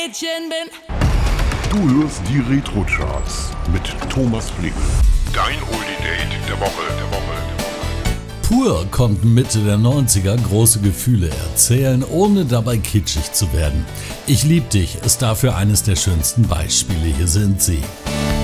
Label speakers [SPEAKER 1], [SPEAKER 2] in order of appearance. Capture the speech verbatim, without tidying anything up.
[SPEAKER 1] Mädchen bin.
[SPEAKER 2] Du hörst die Retro-Charts mit Thomas Flegel. Dein Oldie-Date der Woche, der Woche, der Woche.
[SPEAKER 3] Pur konnte Mitte der neunziger große Gefühle erzählen, ohne dabei kitschig zu werden. Ich lieb dich ist dafür eines der schönsten Beispiele. Hier sind sie.